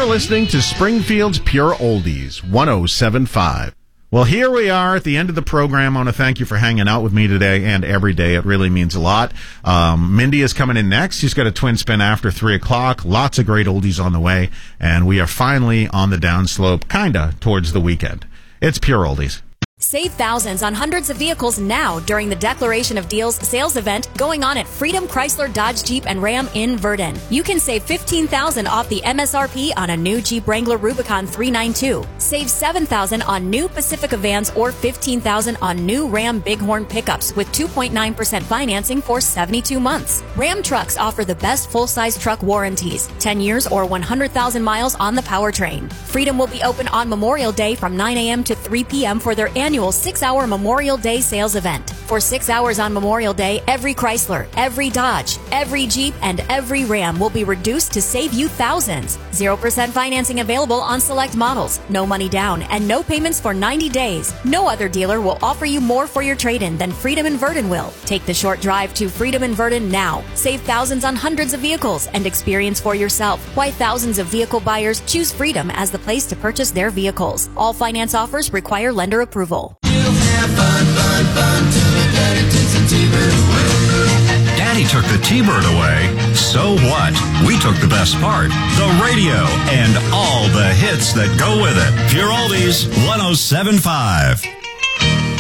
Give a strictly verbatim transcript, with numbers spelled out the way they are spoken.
listening to Springfield's Pure Oldies, one oh seven point five. Well, here we are at the end of the program. I want to thank you for hanging out with me today and every day. It really means a lot. Um, Mindy is coming in next. She's got a twin spin after three o'clock. Lots of great oldies on the way. And we are finally on the downslope, kind of, towards the weekend. It's Pure Oldies. Save thousands on hundreds of vehicles now during the Declaration of Deals sales event going on at Freedom Chrysler Dodge Jeep and Ram in Verdon. You can save fifteen thousand dollars off the M S R P on a new Jeep Wrangler Rubicon three ninety-two. Save seven thousand dollars on new Pacifica vans or fifteen thousand dollars on new Ram Bighorn pickups with two point nine percent financing for seventy-two months. Ram trucks offer the best full-size truck warranties, ten years or one hundred thousand miles on the powertrain. Freedom will be open on Memorial Day from nine a.m. to three p.m. for their annual six-hour Memorial Day sales event. For six hours on Memorial Day, every Chrysler, every Dodge, every Jeep, and every Ram will be reduced to save you thousands. zero percent financing available on select models, no money down, and no payments for ninety days. No other dealer will offer you more for your trade-in than Freedom in Verdon will. Take the short drive to Freedom in Verdon now. Save thousands on hundreds of vehicles and experience for yourself why thousands of vehicle buyers choose Freedom as the place to purchase their vehicles. All finance offers require lender approval. Fun, fun, fun, till the daddy takes the T-Bird away. Daddy took the T-Bird away. So what? We took the best part, the radio, and all the hits that go with it. Pure Oldies, one oh seven point five.